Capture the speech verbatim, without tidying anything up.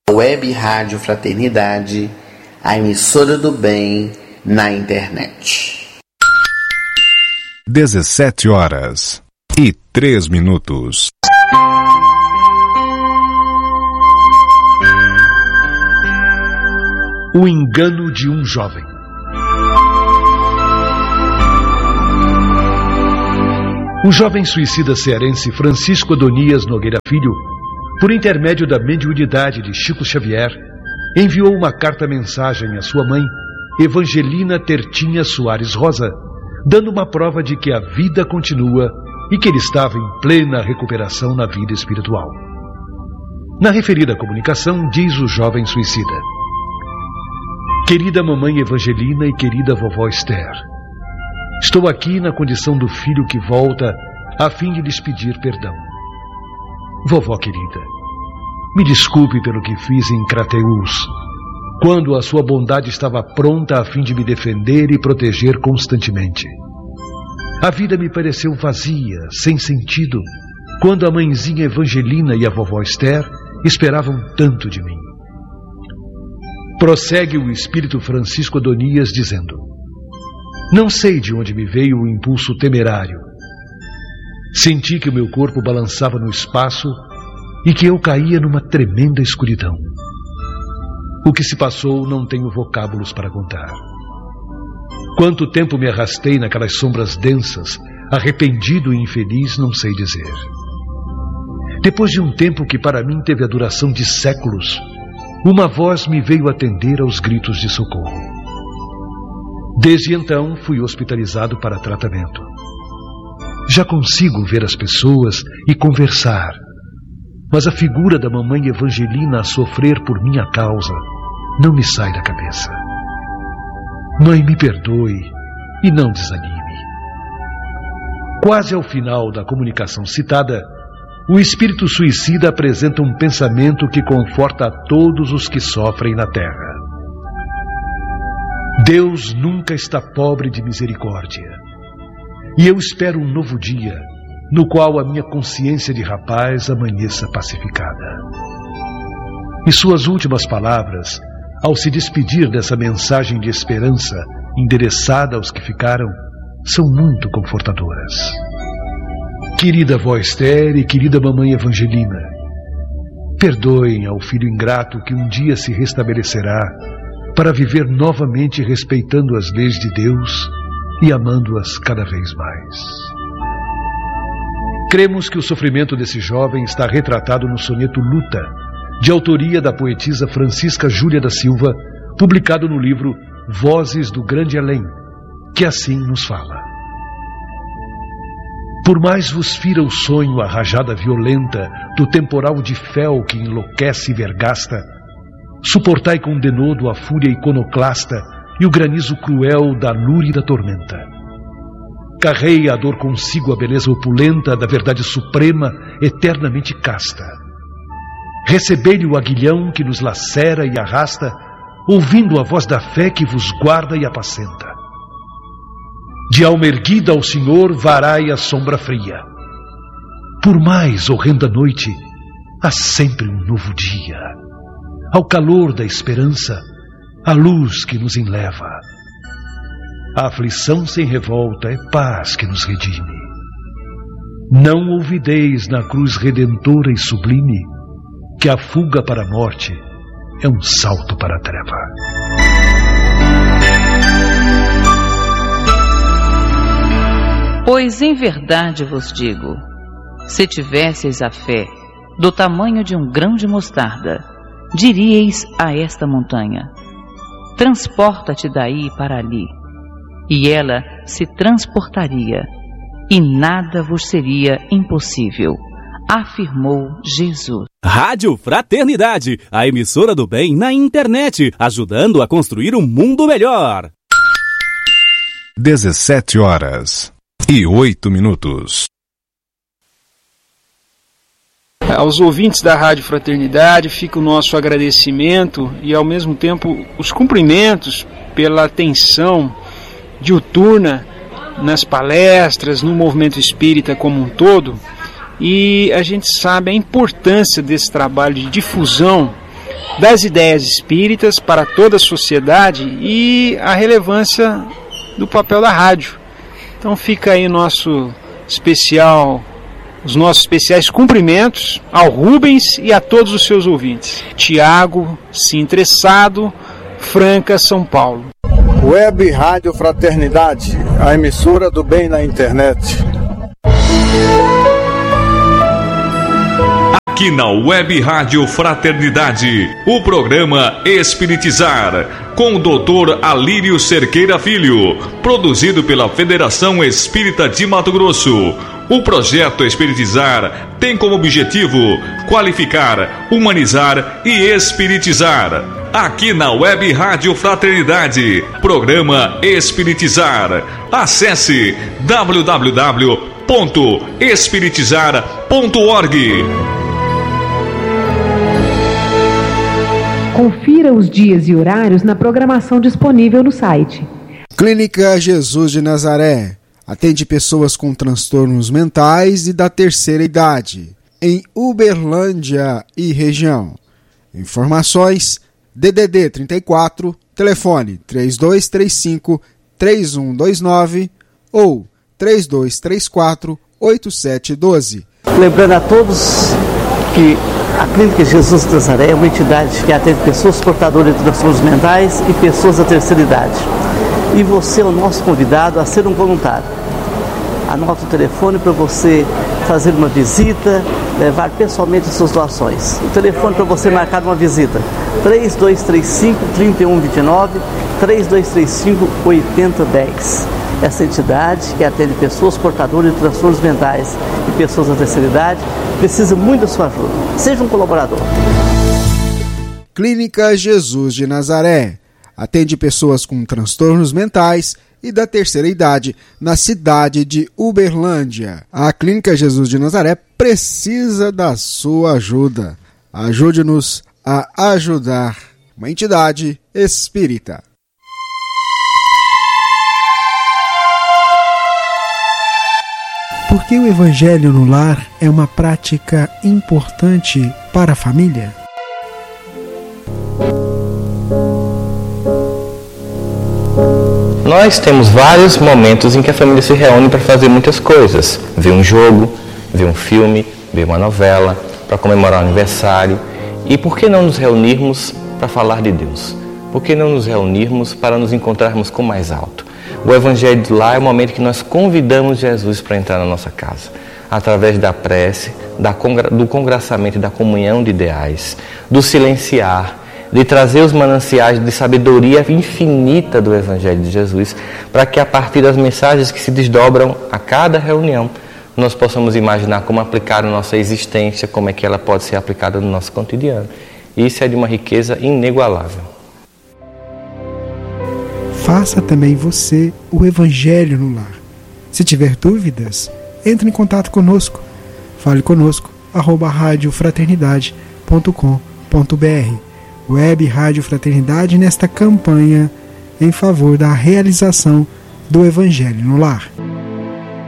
Web Rádio Fraternidade, a emissora do bem na internet. dezessete horas e três minutos. O engano de um jovem. O jovem suicida cearense Francisco Adonias Nogueira Filho, por intermédio da mediunidade de Chico Xavier, enviou uma carta-mensagem à sua mãe, Evangelina Tertinha Soares Rosa, dando uma prova de que a vida continua e que ele estava em plena recuperação na vida espiritual. Na referida comunicação, diz o jovem suicida: Querida mamãe Evangelina e querida vovó Esther, estou aqui na condição do filho que volta a fim de lhes pedir perdão. Vovó querida, me desculpe pelo que fiz em Crateús, quando a sua bondade estava pronta a fim de me defender e proteger constantemente. A vida me pareceu vazia, sem sentido, quando a mãezinha Evangelina e a vovó Esther esperavam tanto de mim. Prossegue o espírito Francisco Adonias dizendo: Não sei de onde me veio o impulso temerário. Senti que o meu corpo balançava no espaço e que eu caía numa tremenda escuridão. O que se passou não tenho vocábulos para contar. Quanto tempo me arrastei naquelas sombras densas, arrependido e infeliz, não sei dizer. Depois de um tempo que para mim teve a duração de séculos, uma voz me veio atender aos gritos de socorro. Desde então fui hospitalizado para tratamento. Já consigo ver as pessoas e conversar, mas a figura da mamãe Evangelina a sofrer por minha causa não me sai da cabeça. Mãe, me perdoe e não desanime. Quase ao final da comunicação citada, o espírito suicida apresenta um pensamento que conforta a todos os que sofrem na terra. Deus nunca está pobre de misericórdia. E eu espero um novo dia, no qual a minha consciência de rapaz amanheça pacificada. E suas últimas palavras, ao se despedir dessa mensagem de esperança endereçada aos que ficaram, são muito confortadoras. Querida vó Esther e querida mamãe Evangelina, perdoem ao filho ingrato que um dia se restabelecerá para viver novamente respeitando as leis de Deus e amando-as cada vez mais. Cremos que o sofrimento desse jovem está retratado no soneto Luta, de autoria da poetisa Francisca Júlia da Silva, publicado no livro Vozes do Grande Além, que assim nos fala: Por mais vos fira o sonho a rajada violenta do temporal de fel que enlouquece e vergasta, suportai com denodo a fúria iconoclasta e o granizo cruel da lúrida tormenta. Carreia a dor consigo a beleza opulenta da verdade suprema, eternamente casta. Recebei-lhe o aguilhão que nos lacera e arrasta, ouvindo a voz da fé que vos guarda e apacenta. De alma erguida ao Senhor varai a sombra fria. Por mais horrenda noite, há sempre um novo dia. Ao calor da esperança, a luz que nos enleva. A aflição sem revolta é paz que nos redime. Não ouvideis na cruz redentora e sublime que a fuga para a morte é um salto para a treva. Pois em verdade vos digo, se tivesseis a fé do tamanho de um grão de mostarda, diríeis a esta montanha: transporta-te daí para ali, e ela se transportaria, e nada vos seria impossível, afirmou Jesus. Rádio Fraternidade, a emissora do bem na internet, ajudando a construir um mundo melhor. dezessete horas e oito minutos. Aos ouvintes da Rádio Fraternidade fica o nosso agradecimento e ao mesmo tempo os cumprimentos pela atenção diuturna nas palestras, no movimento espírita como um todo, e a gente sabe a importância desse trabalho de difusão das ideias espíritas para toda a sociedade e a relevância do papel da rádio. Então fica aí nosso especial, os nossos especiais cumprimentos ao Rubens e a todos os seus ouvintes. Tiago Sintressado, Franca, São Paulo. Web Rádio Fraternidade, a emissora do bem na internet. Aqui na Web Rádio Fraternidade, o programa Espiritizar, com o doutor Alírio Cerqueira Filho, produzido pela Federação Espírita de Mato Grosso. O projeto Espiritizar tem como objetivo qualificar, humanizar e espiritizar. Aqui na Web Rádio Fraternidade, programa Espiritizar. Acesse w w w ponto espiritizar ponto org. Confira os dias e horários na programação disponível no site. Clínica Jesus de Nazaré. Atende pessoas com transtornos mentais e da terceira idade, em Uberlândia e região. Informações: D D D trinta e quatro, telefone três dois três cinco, três um dois nove ou três dois três quatro, oito sete um dois. Lembrando a todos que a Clínica Jesus de Nazaré é uma entidade que atende pessoas portadoras de transtornos mentais e pessoas da terceira idade. E você é o nosso convidado a ser um voluntário. Anota o telefone para você fazer uma visita, levar pessoalmente as suas doações. O telefone para você marcar uma visita: três dois três cinco, três um dois nove, três dois três cinco, oito zero um zero. Essa entidade que atende pessoas portadoras de transtornos mentais e pessoas da terceira idade precisa muito da sua ajuda. Seja um colaborador. Clínica Jesus de Nazaré. Atende pessoas com transtornos mentais e da terceira idade na cidade de Uberlândia. A Clínica Jesus de Nazaré precisa da sua ajuda. Ajude-nos a ajudar uma entidade espírita. Por que o Evangelho no lar é uma prática importante para a família? Nós temos vários momentos em que a família se reúne para fazer muitas coisas. Ver um jogo, ver um filme, ver uma novela, para comemorar o aniversário. E por que não nos reunirmos para falar de Deus? Por que não nos reunirmos para nos encontrarmos com o mais alto? O Evangelho do Lar é o momento que nós convidamos Jesus para entrar na nossa casa, através da prece, da congra- do congraçamento e da comunhão de ideais, do silenciar, de trazer os mananciais de sabedoria infinita do Evangelho de Jesus, para que a partir das mensagens que se desdobram a cada reunião, nós possamos imaginar como aplicar a nossa existência, como é que ela pode ser aplicada no nosso cotidiano. Isso é de uma riqueza inigualável. Faça também você o Evangelho no lar. Se tiver dúvidas, entre em contato conosco. Fale conosco, arroba rádio fraternidade ponto com ponto br. Web Rádio Fraternidade nesta campanha em favor da realização do Evangelho no lar.